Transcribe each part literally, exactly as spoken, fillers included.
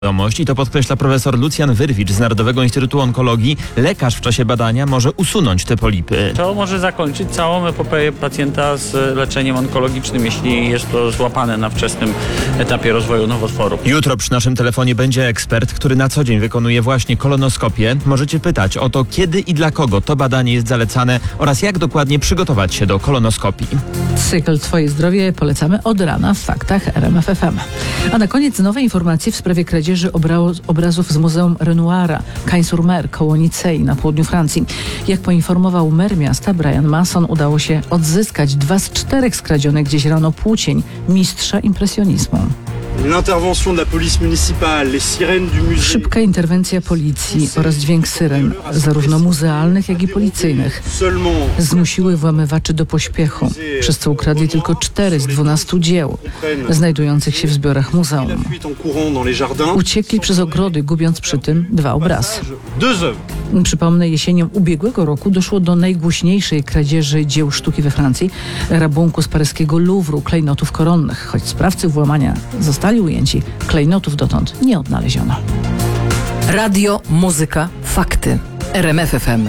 wiadomość i to podkreśla profesor Lucjan Wyrwicz z Narodowego Instytutu Onkologii. Lekarz w czasie badania może usunąć te polipy. To może zakończyć całą epopeję pacjenta z leczeniem onkologicznym, jeśli jest to złapane na wczesnym etapie rozwoju nowotworu. Jutro przy naszym telefonie będzie ekspert, który na co dzień wykonuje właśnie kolonoskopię. Możecie pytać o to, kiedy i dla kogo to badanie jest zalecane oraz jak dokładnie przygotować się do kolonoskopii. Cykl Twoje zdrowie polecamy od rana w faktach R M F F M. A na koniec nowe informacje w sprawie kradzieży obra- obrazów z Muzeum Renoira, Cagnes-sur-Mer, koło Nicei na południu Francji. Jak poinformował mer miasta Brian Masson, udało się odzyskać dwa z czterech skradzionych gdzieś rano płócień mistrza impresjonizmu. L'intervention de la police municipale, les sirènes du musée. Szybka interwencja policji oraz dźwięk syren, zarówno muzealnych, jak i policyjnych, zmusiły włamywaczy do pośpiechu, przez co ukradli tylko cztery z dwunastu dzieł znajdujących się w zbiorach muzeum. Uciekli przez ogrody, gubiąc przy tym dwa obrazy. Przypomnę, jesienią ubiegłego roku doszło do najgłośniejszej kradzieży dzieł sztuki we Francji, rabunku z paryskiego Louvru, klejnotów koronnych. Choć sprawcy włamania zostali ujęci, klejnotów dotąd nie odnaleziono. Radio, muzyka, fakty. R M F F M.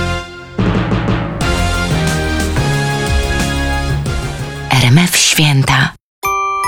R M F Święta.